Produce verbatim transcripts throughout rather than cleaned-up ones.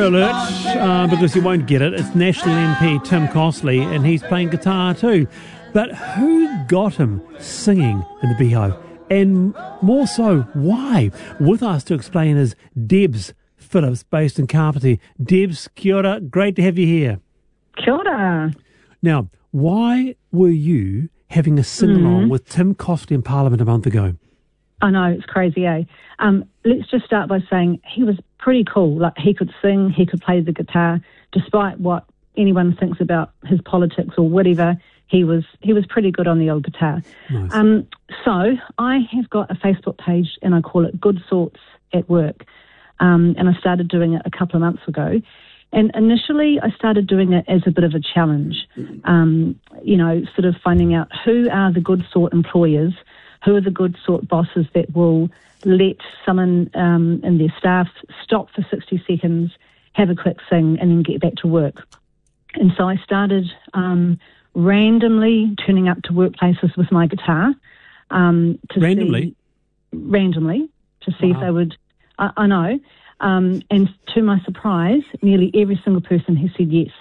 Spoiler alert, uh, because you won't get it, it's National M P Tim Costley, and he's playing guitar too. But who got him singing in the Beehive? And more so, why? With us to explain is Debs Phillips, based in Kapiti. Debs, kia ora, great to have you here. Kia ora. Now, why were you having a sing-along mm-hmm. with Tim Costley in Parliament a month ago? I know, it's crazy, eh? Um, let's just start by saying he was pretty cool. Like, he could sing, he could play the guitar, despite what anyone thinks about his politics or whatever. He was he was pretty good on the old guitar. Nice. Um, so I have got a Facebook page, and I call it Good Sorts at Work. Um, and I started doing it a couple of months ago. And initially, I started doing it as a bit of a challenge, um, you know, sort of finding out who are the good sort employers, who are the good sort bosses that will let someone um, in their staff stop for sixty seconds, have a quick sing, and then get back to work. And so I started um, randomly turning up to workplaces with my guitar. Um, to randomly? See, randomly, to see wow. if they would, I, I know. Um, and to my surprise, nearly every single person has said yes.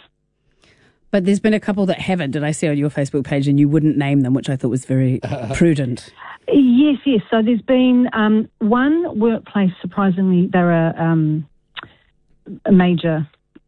But there's been a couple that haven't, did I see on your Facebook page, and you wouldn't name them, which I thought was very prudent. Yes, yes. So there's been um, one workplace, surprisingly, they're a, um, a major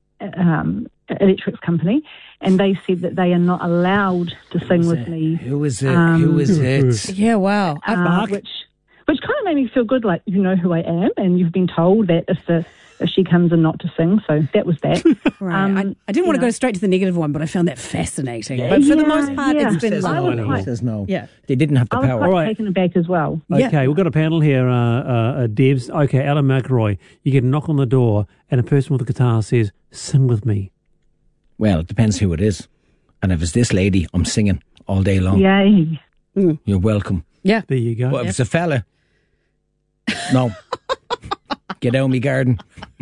um, electrics company, and they said that they are not allowed to sing with it? me. Who is it? Um, Who is it? Yeah, wow. Uh, which which kind of made me feel good, like, you know who I am, and you've been told that if the if she comes in not to sing, so that was that. Right. Um, I, I didn't want to know. go straight to the negative one, but I found that fascinating. Yeah. But for Yeah, the most part, yeah. it's been Says I no, was and quite- he says no. Yeah. They didn't have the I was power. quite All right. taken aback as well. Yeah. Okay, we've got a panel here, uh, uh, uh, Debs. Okay, Alan McElroy, you get a knock on the door, and a person with a guitar says, sing with me. Well, it depends who it is. And if it's this lady, I'm singing all day long. Yay. You're welcome. Yeah. There you go. But if it's a fella, no. Get out of me garden.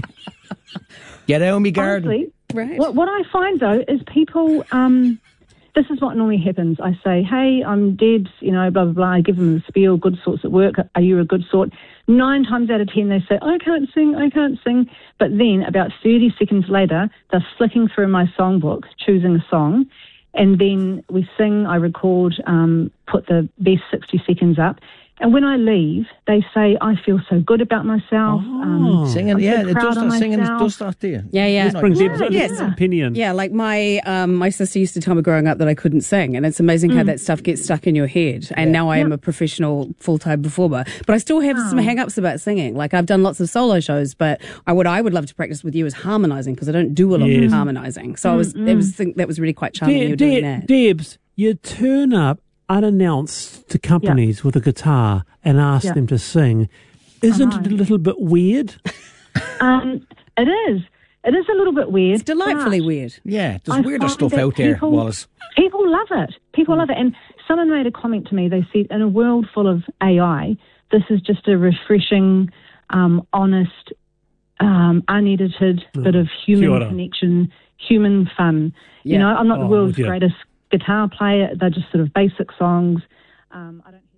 Get out of me garden. Honestly, Right. what, what I find, though, is people, um, this is what normally happens. I say, hey, I'm Debs, you know, blah, blah, blah. I give them the spiel, good sorts at work. Are you a good sort? Nine times out of ten, they say, I can't sing, I can't sing. But then about thirty seconds later, they're flicking through my songbook, choosing a song. And then we sing, I record, um, put the best sixty seconds up. And when I leave, they say, I feel so good about myself. Oh. Um, Singing, I'm so yeah, it proud does of that. Singing myself. does that, do you? Yeah, yeah. Just Bring like- Debs' Yeah, Debs' yeah. opinion. Yeah, like my um, my sister used to tell me growing up that I couldn't sing, and it's amazing how that stuff gets stuck in your head. And now I am a professional full-time performer, but I still have some hang-ups about singing. Like, I've done lots of solo shows, but I would I would love to practice with you is harmonising, because I don't do a lot Yes. of harmonising. So I was it was think that was really quite charming. De- you were doing De- that. Debs, you turn up unannounced to companies with a guitar and ask Yeah. them to sing. Isn't I it a know. little bit weird? Um, it is. It is a little bit weird. It's delightfully but weird. Yeah, I there's weirder find stuff that out there, people- Wallace. People love it. People love it. And someone made a comment to me. They said, in a world full of A I, this is just a refreshing, um, honest, um, unedited bit of Kia human ora. connection, human fun. Yeah. You know, I'm not Oh, the world's with you. greatest guitar player. They're just sort of basic songs. Um, I don't